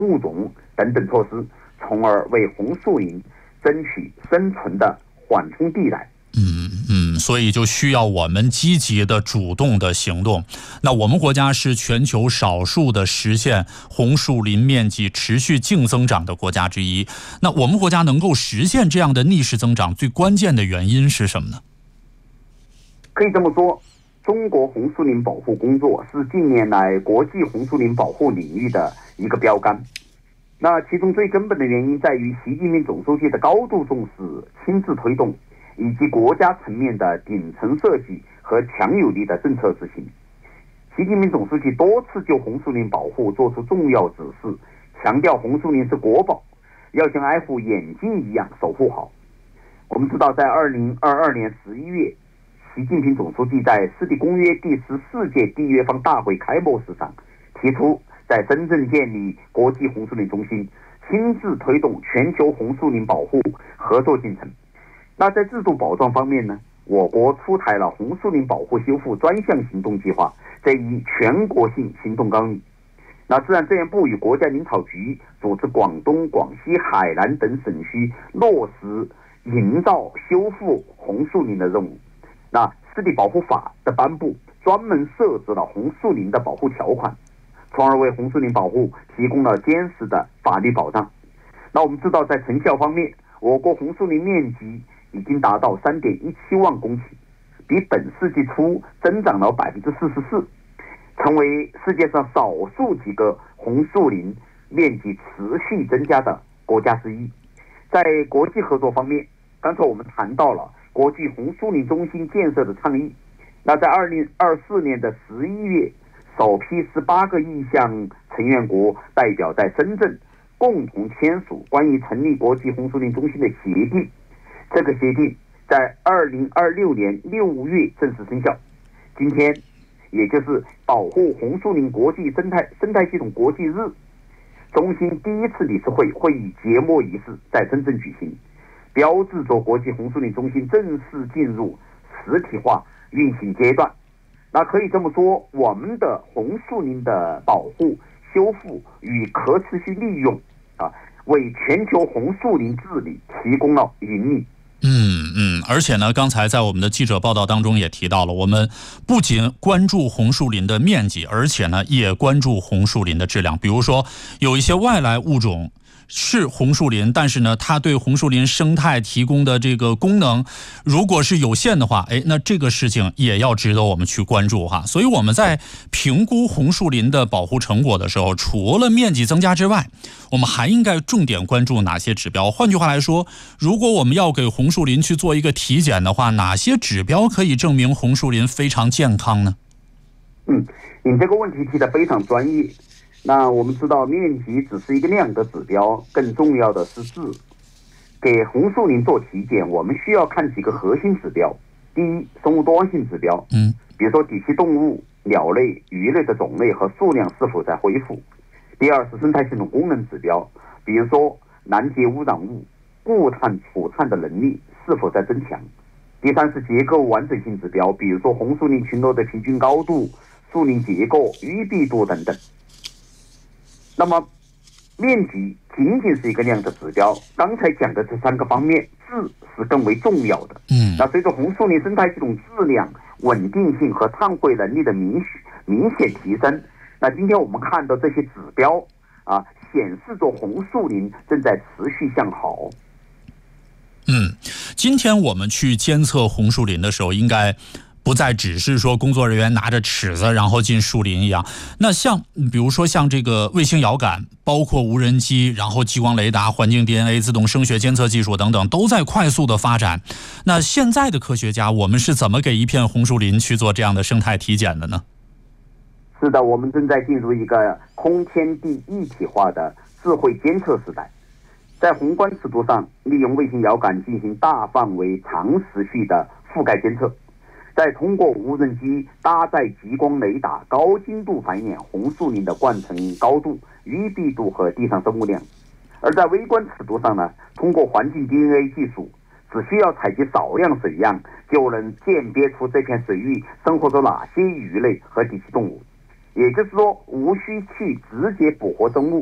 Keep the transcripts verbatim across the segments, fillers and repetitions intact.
物种等等措施，从而为红树林争取生存的缓冲地带。 嗯嗯，所以就需要我们积极的、主动的行动。那我们国家是全球少数的实现红树林面积持续净增长的国家之一。那我们国家能够实现这样的逆势增长，最关键的原因是什么呢？ 可以这么说，中国红树林保护工作是近年来国际红树林保护领域的一个标杆。那其中最根本的原因在于习近平总书记的高度重视、亲自推动，以及国家层面的顶层设计和强有力的政策执行。习近平总书记多次就红树林保护作出重要指示，强调红树林是国宝，要像爱护眼睛一样守护好。我们知道，在二零二二年十一月，习近平总书记在世地公约第十四届缔约方大会开幕式上提出，在深圳建立国际红树林中心，亲自推动全球红树林保护合作进程。那在制度保障方面呢，我国出台了红树林保护修复专项行动计划这一全国性行动纲领。那自然资源部与国家林草局组织广东、广西、海南等省区落实营造修复红树林的任务。那湿地保护法的颁布，专门设置了红树林的保护条款，从而为红树林保护提供了坚实的法律保障。那我们知道，在成效方面，我国红树林面积已经达到 三点一七万公顷，比本世纪初增长了 百分之四十四， 成为世界上少数几个红树林面积持续增加的国家之一。在国际合作方面，刚才我们谈到了国际红树林中心建设的倡议。那在二零二四年的十一月，首批十八个意向成员国代表在深圳共同签署关于成立国际红树林中心的协定。这个协定在二零二六年六月正式生效。今天，也就是保护红树林国际生态生态系统国际日，中心第一次理事会会议揭幕仪式在深圳举行，标志着国际红树林中心正式进入实体化运行阶段。那可以这么说，我们的红树林的保护、修复与可持续利用啊，为全球红树林治理提供了引领。 嗯嗯，而且呢，刚才在我们的记者报道当中也提到了，我们不仅关注红树林的面积，而且呢，也关注红树林的质量。比如说，有一些外来物种是红树林，但是呢，它对红树林生态提供的这个功能，如果是有限的话，哎，那这个事情也要值得我们去关注哈。所以我们在评估红树林的保护成果的时候，除了面积增加之外，我们还应该重点关注哪些指标？换句话来说，如果我们要给红树林去做一个体检的话，哪些指标可以证明红树林非常健康呢？ 嗯，你这个问题提得非常专业。那我们知道，面积只是一个量的指标，更重要的是质。给红树林做体检，我们需要看几个核心指标。第一，生物多样性指标，嗯，比如说底栖动物、鸟类、鱼类的种类和数量是否在恢复。第二是生态系统功能指标，比如说拦截污染物、固碳储碳的能力是否在增强。第三是结构完整性指标，比如说红树林群落的平均高度、树林结构、淤闭度等等。那么面积仅仅是一个量的指标，刚才讲的这三个方面，质是更为重要的。嗯，那随着红树林生态系统质量、稳定性和碳汇能力的明明显提升，那今天我们看到这些指标啊，显示着红树林正在持续向好。 嗯，今天我们去监测红树林的时候，应该不再只是说工作人员拿着尺子然后进树林一样。那像比如说像这个卫星遥感，包括无人机，然后激光雷达、环境 D N A、自动声学监测技术等等，都在快速的发展。那现在的科学家，我们是怎么给一片红树林去做这样的生态体检的呢？ 是的，我们正在进入一个空天地一体化的智慧监测时代。在宏观尺度上，利用卫星遥感进行大范围、长时序的覆盖监测，再通过无人机搭载激光雷达，高精度反映红树林的灌丛高度、淤闭度和地上生物量。而在微观尺度上呢，通过环境 D N A 技术，只需要采集少量水样，就能鉴别出这片水域生活着哪些鱼类和底栖动物。也就是说，无需去直接捕获生物，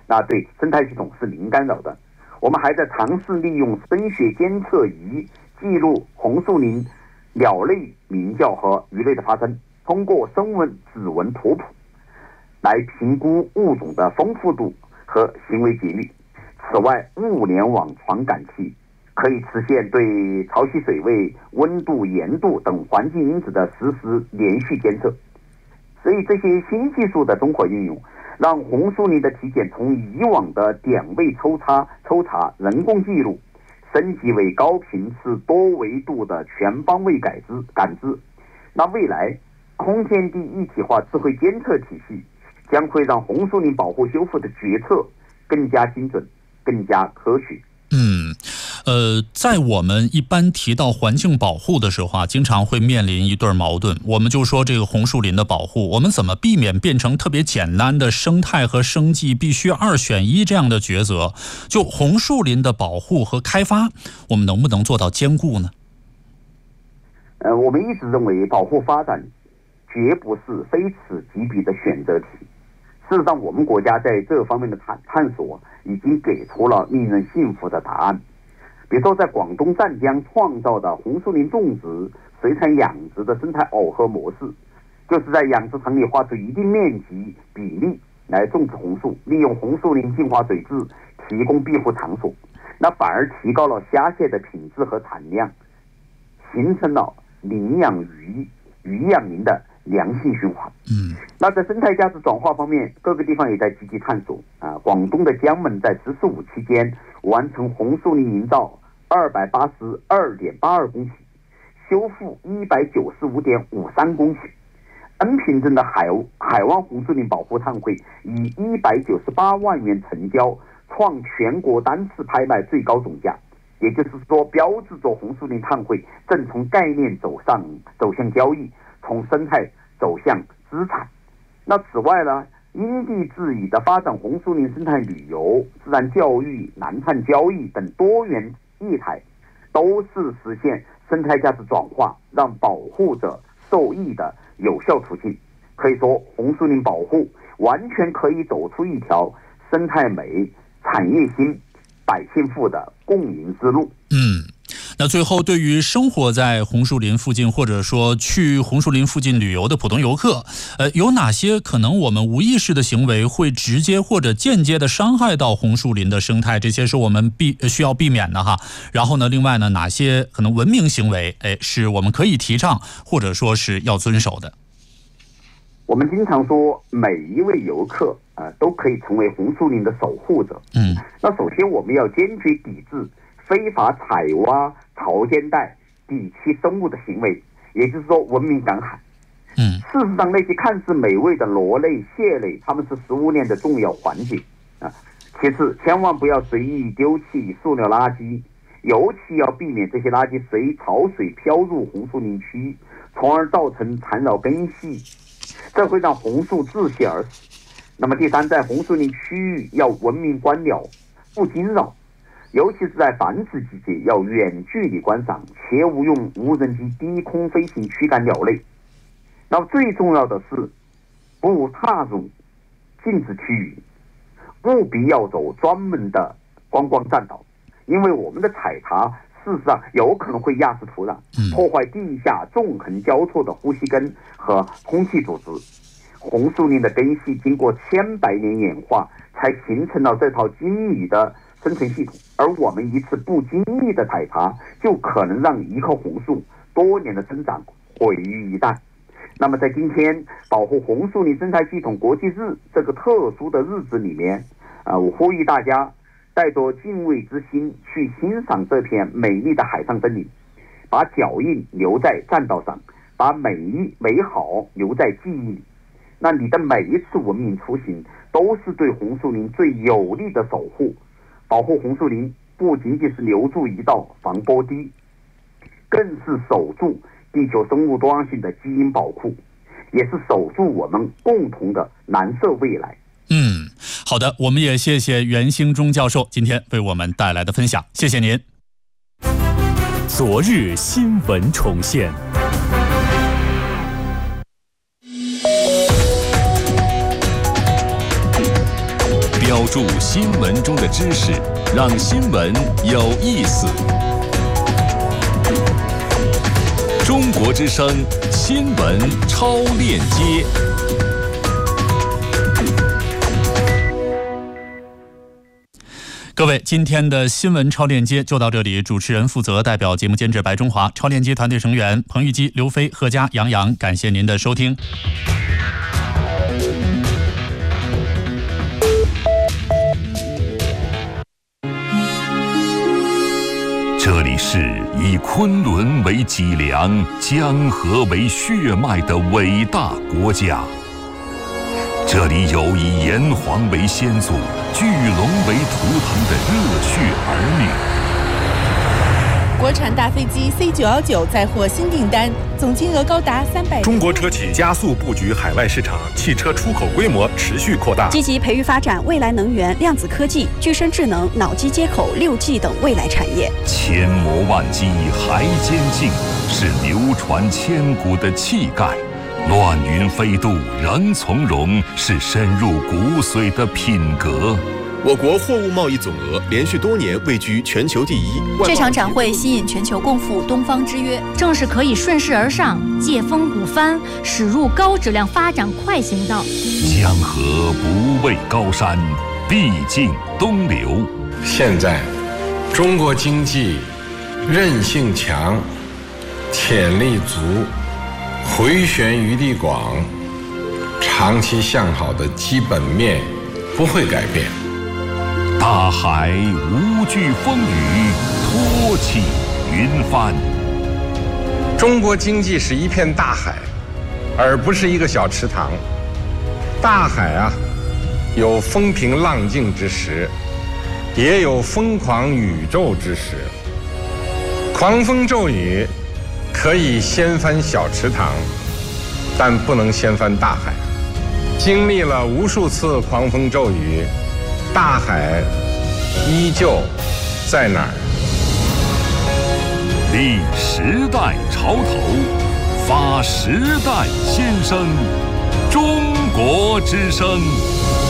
那对生态系统是零干扰的。我们还在尝试利用声学监测仪记录红树林鸟类鸣叫和鱼类的发声，通过声纹、指纹图谱来评估物种的丰富度和行为节律。此外，物联网传感器可以实现对潮汐水位、温度、盐度等环境因子的实时连续监测。所以这些新技术的综合运用，让红树林的体检从以往的点位抽查、抽查人工记录，升级为高频次、多维度的全方位感知感知。那未来空间地一体化智慧监测体系将会让红树林保护修复的决策更加精准、更加科学。 嗯，呃，在我们一般提到环境保护的时候啊，经常会面临一对矛盾。我们就说这个红树林的保护，我们怎么避免变成特别简单的生态和生计必须二选一这样的抉择？就红树林的保护和开发，我们能不能做到兼顾呢？ 呃，我们一直认为保护发展绝不是非此即彼的选择题。事实上，我们国家在这方面的探探索已经给出了令人信服的答案。比如说，在广东湛江创造的红树林种植、水产养殖的生态耦合模式，就是在养殖场里划出一定面积比例来种植红树，利用红树林净化水质，提供庇护场所，那反而提高了虾蟹的品质和产量，形成了领养鱼、鱼养林的良性循环。 嗯， 那在生态价值转化方面，各个地方也在积极探索啊。广东的江门在“十四五”期间完成红树林营造二百八十二点八二公顷，修复一百九十五点五三公顷。恩平镇的海海湾红树林保护碳汇以一百九十八万元成交，创全国单次拍卖最高总价。也就是说，标志着红树林碳汇正从概念走上走向交易，从生态走向资产。那此外呢，因地制宜的发展红树林生态旅游、自然教育、蓝碳交易等多元业态，都是实现生态价值转化、让保护者受益的有效途径。可以说，红树林保护完全可以走出一条生态美、产业兴、百姓富的共赢之路。 嗯。那最后，对于生活在红树林附近或者说去红树林附近旅游的普通游客，呃，有哪些可能我们无意识的行为会直接或者间接的伤害到红树林的生态？这些是我们避需要避免的哈。然后呢，另外呢，哪些可能文明行为，哎，是我们可以提倡或者说是要遵守的？ 我们经常说，每一位游客啊、呃，都可以成为红树林的守护者。 嗯， 那首先我们要坚决抵制非法采挖潮间带底栖生物的行为，也就是说文明赶海。 嗯， 事实上，那些看似美味的螺类、蟹类，它们是食物链的重要环节啊。其次，千万不要随意丢弃塑料垃圾，尤其要避免这些垃圾随潮水飘入红树林区，从而造成缠绕根系，这会让红树窒息而死。那么第三，在红树林区域要文明观鸟，不惊扰。尤其是在繁殖季节，要远距离观赏，切勿用无人机低空飞行驱赶鸟类。那么最重要的是，不踏入禁止区域，务必要走专门的观光栈道，因为我们的踩踏事实上有可能会压实土壤，破坏地下纵横交错的呼吸根和空气组织。红树林的根系经过千百年演化，才形成了这套精密的生存系统，而我们一次不经意的踩踏，就可能让一棵红树多年的生长毁于一旦。那么在今天保护红树林生态系统国际日这个特殊的日子里面，啊、呃，我呼吁大家带着敬畏之心去欣赏这片美丽的海上森林，把脚印留在栈道上，把美丽美好留在记忆里。那你的每一次文明出行，都是对红树林最有力的守护。保护红树林不仅仅是留住一道防波堤，更是守住地球生物多样性的基因宝库，也是守住我们共同的蓝色未来。 嗯，好的，我们也谢谢袁兴忠教授今天为我们带来的分享，谢谢您。 昨日新闻重现。 标注新闻中的知识，让新闻有意思。中国之声新闻超链接。 各位，今天的新闻超链接就到这里。主持人负责，代表节目监制白中华，超链接团队成员彭玉基、刘飞、贺佳、杨洋，感谢您的收听。 这里是以昆仑为脊梁、江河为血脉的伟大国家。这里有以炎黄为先祖、巨龙为图腾的热血儿女。国产大飞机 C 九一九再获新订单，总金额高达三百。 中国车企加速布局海外市场，汽车出口规模持续扩大， 积极培育发展未来能源、量子科技、具身智能、脑机接口、六 G 等未来产业。 千磨万击还坚劲，是流传千古的气概。乱云飞渡仍从容，是深入骨髓的品格。 我国货物贸易总额连续多年位居全球第一。 这场展会吸引全球共赴东方之约， 正是可以顺势而上，借风鼓帆，驶入高质量发展快行道。 江河不畏高山，必尽东流。 现在，中国经济韧性强，潜力足，回旋余地广，长期向好的基本面不会改变。 大海无惧风雨，托起云帆。 中国经济是一片大海，而不是一个小池塘。大海啊，有风平浪静之时，也有疯狂宇宙之时。狂风骤雨可以掀翻小池塘，但不能掀翻大海。经历了无数次狂风骤雨，大海依旧在哪儿？ 立时代潮头，发时代先声，中国之声。